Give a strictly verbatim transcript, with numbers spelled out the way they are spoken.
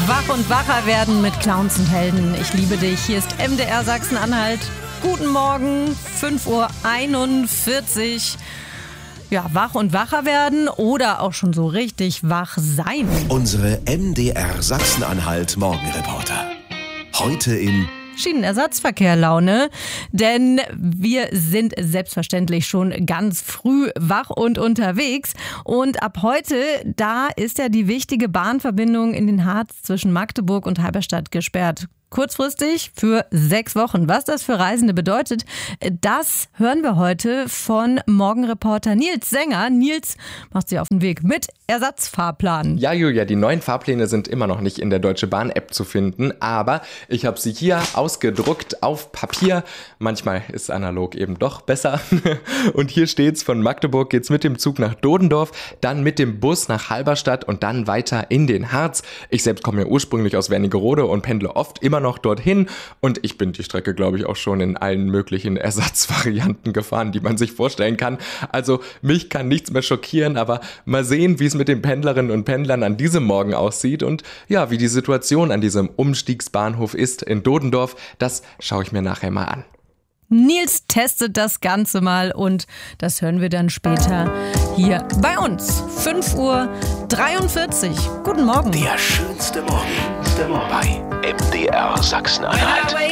Wach und wacher werden mit Clowns und Helden. Ich liebe dich. Hier ist M D R Sachsen-Anhalt. Guten Morgen, fünf Uhr einundvierzig. Ja, wach und wacher werden oder auch schon so richtig wach sein. Unsere M D R Sachsen-Anhalt Morgenreporter. Heute in Schienenersatzverkehr-Laune, denn wir sind selbstverständlich schon ganz früh wach und unterwegs. Und ab heute, da ist ja die wichtige Bahnverbindung in den Harz zwischen Magdeburg und Halberstadt gesperrt. Kurzfristig für sechs Wochen. Was das für Reisende bedeutet, das hören wir heute von Morgenreporter Nils Sänger. Nils macht sich auf den Weg mit Ersatzfahrplan. Ja, Julia, die neuen Fahrpläne sind immer noch nicht in der Deutsche Bahn-App zu finden, aber ich habe sie hier ausgedruckt auf Papier. Manchmal ist analog eben doch besser. Und hier steht's: Von Magdeburg geht's mit dem Zug nach Dodendorf, dann mit dem Bus nach Halberstadt und dann weiter in den Harz. Ich selbst komme ja ursprünglich aus Wernigerode und pendle oft immer noch dorthin, und ich bin die Strecke, glaube ich, auch schon in allen möglichen Ersatzvarianten gefahren, die man sich vorstellen kann. Also mich kann nichts mehr schockieren, aber mal sehen, wie es mit den Pendlerinnen und Pendlern an diesem Morgen aussieht und ja, wie die Situation an diesem Umstiegsbahnhof ist in Dodendorf. Das schaue ich mir nachher mal an. Nils testet das Ganze mal und das hören wir dann später hier bei uns. fünf Uhr dreiundvierzig. Guten Morgen. der schönste Morgen bei M D R Sachsen-Anhalt.